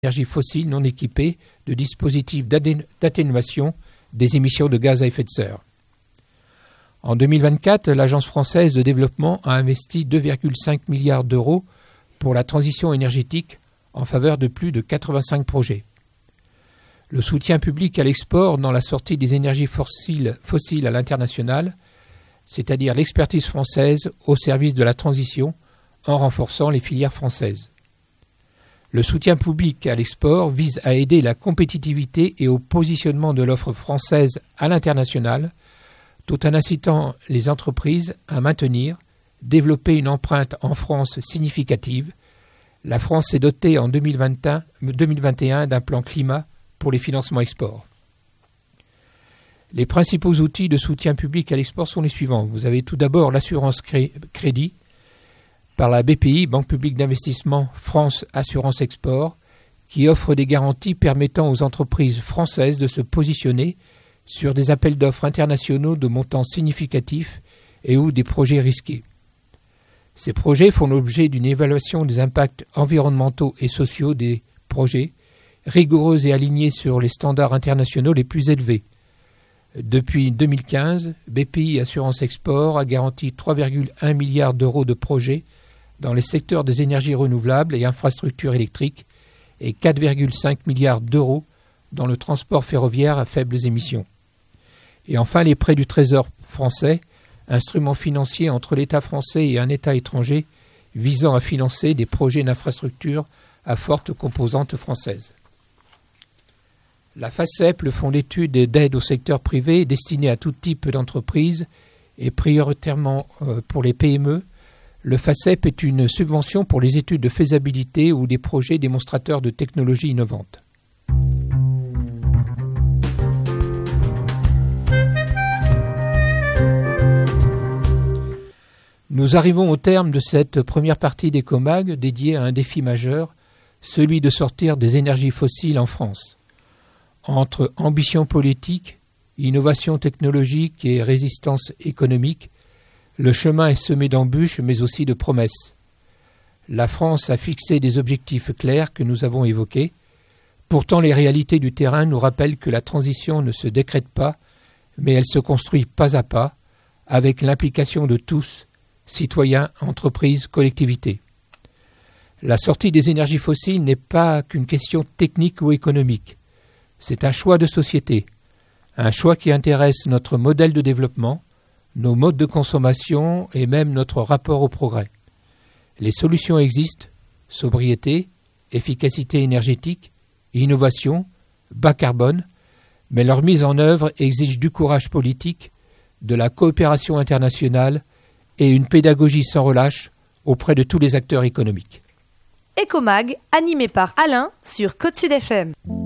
énergies fossiles non équipées de dispositifs d'atténuation des émissions de gaz à effet de serre. En 2024, l'Agence française de développement a investi 2,5 milliards d'euros pour la transition énergétique en faveur de plus de 85 projets. Le soutien public à l'export dans la sortie des énergies fossiles à l'international, c'est-à-dire l'expertise française au service de la transition en renforçant les filières françaises. Le soutien public à l'export vise à aider la compétitivité et au positionnement de l'offre française à l'international, tout en incitant les entreprises à maintenir, développer une empreinte en France significative. La France s'est dotée en 2021 d'un plan climat pour les financements export. Les principaux outils de soutien public à l'export sont les suivants. Vous avez tout d'abord l'assurance crédit par la BPI, Banque publique d'investissement France Assurance Export, qui offre des garanties permettant aux entreprises françaises de se positionner sur des appels d'offres internationaux de montants significatifs et ou des projets risqués. Ces projets font l'objet d'une évaluation des impacts environnementaux et sociaux des projets, rigoureuse et alignée sur les standards internationaux les plus élevés. Depuis 2015, BPI Assurance Export a garanti 3,1 milliards d'euros de projets dans les secteurs des énergies renouvelables et infrastructures électriques et 4,5 milliards d'euros dans le transport ferroviaire à faibles émissions. Et enfin, les prêts du Trésor français, instrument financier entre l'État français et un État étranger visant à financer des projets d'infrastructures à forte composante française. La FACEP, le fonds d'études et d'aide au secteur privé, destiné à tout type d'entreprise et prioritairement pour les PME, le FACEP est une subvention pour les études de faisabilité ou des projets démonstrateurs de technologies innovantes. Nous arrivons au terme de cette première partie d'Ecomag dédiée à un défi majeur, celui de sortir des énergies fossiles en France. Entre ambition politique, innovation technologique et résistance économique, le chemin est semé d'embûches mais aussi de promesses. La France a fixé des objectifs clairs que nous avons évoqués. Pourtant, les réalités du terrain nous rappellent que la transition ne se décrète pas, mais elle se construit pas à pas, avec l'implication de tous, citoyens, entreprises, collectivités. La sortie des énergies fossiles n'est pas qu'une question technique ou économique. C'est un choix de société, un choix qui intéresse notre modèle de développement, nos modes de consommation et même notre rapport au progrès. Les solutions existent, sobriété, efficacité énergétique, innovation, bas carbone, mais leur mise en œuvre exige du courage politique, de la coopération internationale et une pédagogie sans relâche auprès de tous les acteurs économiques. Ecomag, animé par Alain sur Côte Sud FM.